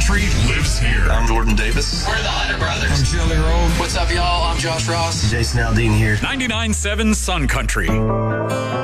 Country lives here. I'm Jordan Davis. We're the Hunter Brothers. I'm Shelly Rowe. What's up, y'all? I'm Josh Ross. Jason Aldean here. 99.7 Sun Country.